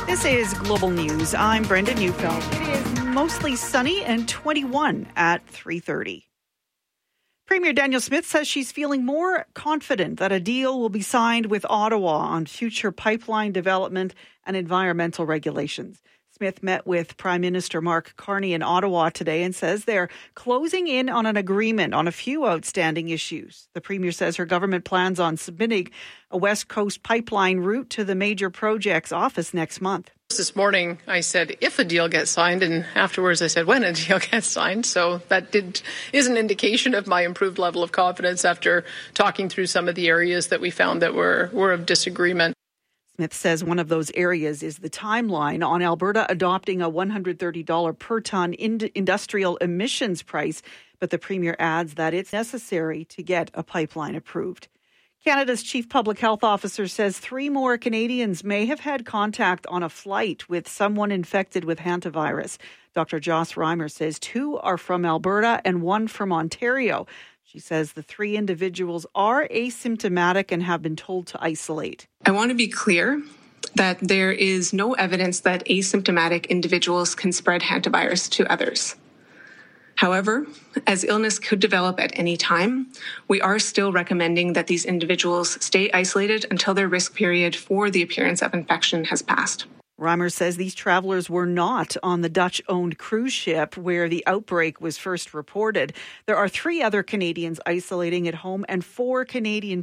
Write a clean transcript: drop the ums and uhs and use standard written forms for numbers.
This is Global News. I'm Brenda Neufeld. It is mostly sunny and 21 at 3:30. Premier Danielle Smith says she's feeling more confident that a deal will be signed with Ottawa on future pipeline development and environmental regulations. Smith met with Prime Minister Mark Carney in Ottawa today and says they're closing in on an agreement on a few outstanding issues. The Premier says her government plans on submitting a West Coast pipeline route to the Major Projects Office next month. This morning, I said, if a deal gets signed, and afterwards I said, when a deal gets signed. So that is an indication of my improved level of confidence after talking through some of the areas that we found that were of disagreement. Smith says one of those areas is the timeline on Alberta adopting a $130 per tonne industrial emissions price, but the Premier adds that it's necessary to get a pipeline approved. Canada's Chief Public Health Officer says 3 more Canadians may have had contact on a flight with someone infected with hantavirus. Dr. Joss Reimer says 2 are from Alberta and 1 from Ontario. She says the 3 individuals are asymptomatic and have been told to isolate. I want to be clear that there is no evidence that asymptomatic individuals can spread hantavirus to others. However, as illness could develop at any time, we are still recommending that these individuals stay isolated until their risk period for the appearance of infection has passed. Reimer says these travelers were not on the Dutch-owned cruise ship where the outbreak was first reported. There are 3 other Canadians isolating at home and 4 Canadian